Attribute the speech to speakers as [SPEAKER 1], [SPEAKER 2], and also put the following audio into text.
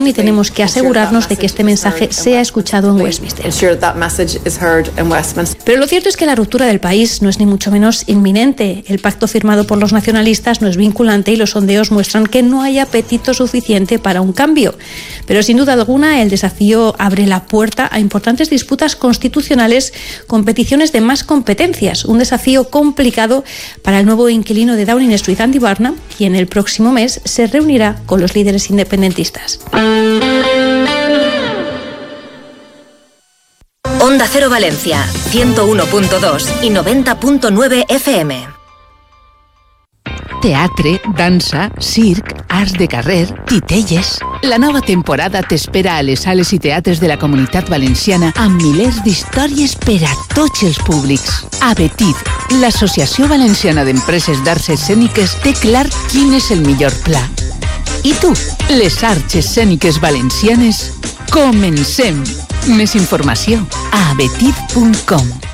[SPEAKER 1] y tenemos que asegurarnos de que este mensaje sea escuchado en Westminster. Pero lo cierto es que la ruptura del país no es ni mucho menos inminente. El pacto firmado por los nacionalistas no es vinculante y los sondeos muestran que no hay apetito suficiente para un cambio. Pero sin duda alguna el desafío abre la puerta a importantes disputas constitucionales con peticiones de más competencias. Un desafío complicado para el nuevo inquilino de Downing Street, Andy Burnham, quien el próximo mes se reunirá con los líderes independentistas.
[SPEAKER 2] Onda Cero Valencia, 101.2 i 90.9 FM.
[SPEAKER 3] Teatre, dansa, circ, arts de carrer, titelles... La nova temporada t'espera a les sales i teatres de la Comunitat Valenciana amb milers d'històries per a tots els públics. Abetit, l'Associació Valenciana d'Empreses d'Arts Escèniques, té clar quin és el millor pla. I tu, les arts escèniques valencianes, comencem! Més informació a abetit.com.